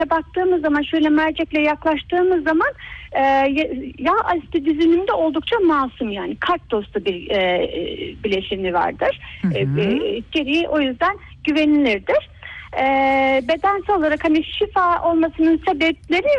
baktığımız zaman, şöyle mercekle yaklaştığımız zaman yağ asidi düzünümde oldukça masum, yani kalp dostu bir bileşeni vardır. İçeriği o yüzden güvenilirdir. Bedensel olarak hani şifa olmasının sebepleri